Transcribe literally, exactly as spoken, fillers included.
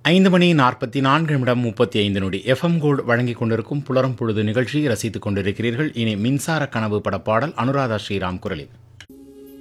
ஐந்து மணி நாற்பத்தி நான்கு நிமிடம் முப்பத்தி ஐந்து நொடி எஃப்எம் கோல்டு வழங்கிக் கொண்டிருக்கும் புலரும் பொழுது நிகழ்ச்சியை ரசித்துக் கொண்டிருக்கிறீர்கள். இனி மின்சார கனவு படப்பாடல் அனுராதா ஸ்ரீராம் குரலில்.